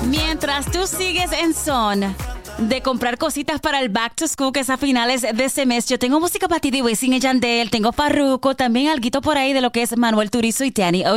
Mientras tú sigues en son de comprar cositas para el Back to School, que es a finales de este mes, yo tengo música para ti de Wisin y Yandel, tengo Farruko, también alguito por ahí de lo que es Manuel Turizo y Danny